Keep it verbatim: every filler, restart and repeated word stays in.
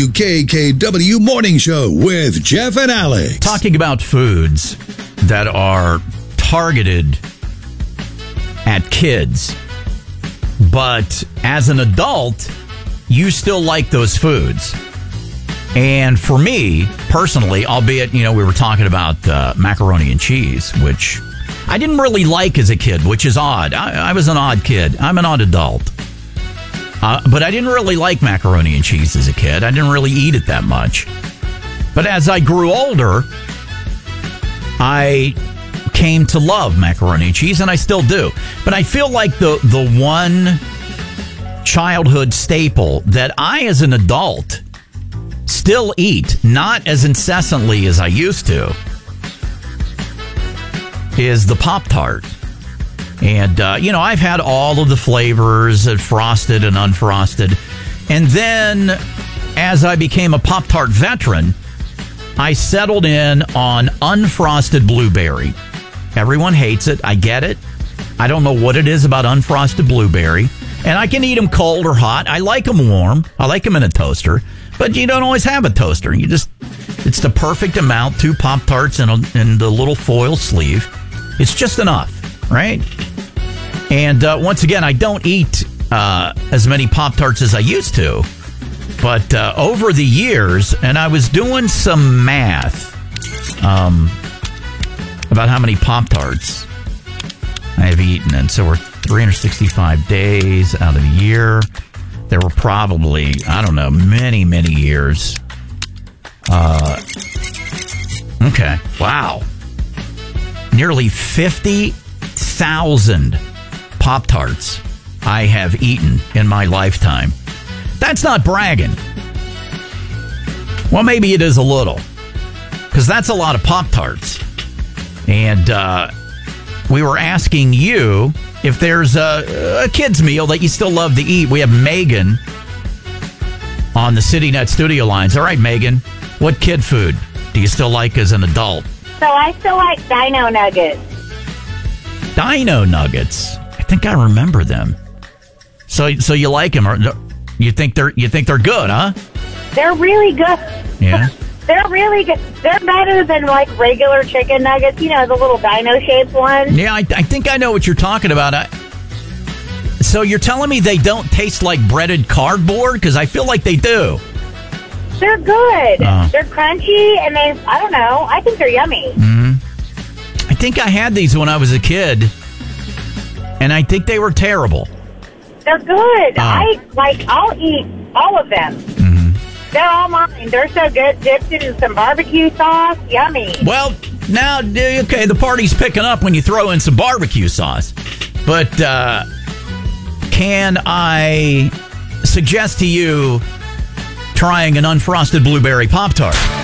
W K K W Morning Show with Jeff and Alex. Talking about foods that are targeted at kids, but as an adult, you still like those foods. And for me, personally, albeit, you know, we were talking about uh, macaroni and cheese, which I didn't really like as a kid, which is odd. I, I was an odd kid. I'm an odd adult. Uh, but I didn't really like macaroni and cheese as a kid. I didn't really eat it that much. But as I grew older, I came to love macaroni and cheese, and I still do. But I feel like the the one childhood staple that I, as an adult, still eat, not as incessantly as I used to, is the Pop-Tart. And, uh, you know, I've had all of the flavors, uh, frosted and unfrosted. And then, as I became a Pop-Tart veteran, I settled in on unfrosted blueberry. Everyone hates it. I get it. I don't know what it is about unfrosted blueberry. And I can eat them cold or hot. I like them warm. I like them in a toaster. But you don't always have a toaster. You just, it's the perfect amount. Two Pop-Tarts in, a, in the little foil sleeve. It's just enough, right? And uh, once again, I don't eat uh, as many Pop-Tarts as I used to. But uh, over the years, and I was doing some math um, about how many Pop-Tarts I have eaten. And so we're three hundred sixty-five days out of the year. There were probably, I don't know, many, many years. Uh, okay. Wow. Nearly fifty thousand Pop-Tarts I have eaten in my lifetime. That's not bragging. Well, maybe it is a little, because that's a lot of Pop-Tarts. And uh, we were asking you if there's a, a kid's meal that you still love to eat. We have Megan on the CityNet studio lines. All right, Megan, what kid food do you still like as an adult? So I still like Dino Nuggets. Dino Nuggets. I think I remember them. So, so you like them? Or you think they're you think they're good, huh? They're really good. Yeah. They're really good. They're better than like regular chicken nuggets. You know, the little dino-shaped ones. Yeah, I, I think I know what you're talking about. I, so you're telling me they don't taste like breaded cardboard? Because I feel like they do. They're good. Uh, they're crunchy, and they, I don't know, I think they're yummy. Mm-hmm. I think I had these when I was a kid, and I think they were terrible. They're good. Uh, I, like, I'll eat all of them. Mm-hmm. They're all mine. They're so good. Dipped in some barbecue sauce. Yummy. Well, now, okay, the party's picking up when you throw in some barbecue sauce. But uh, can I suggest to you trying an unfrosted blueberry Pop-Tart?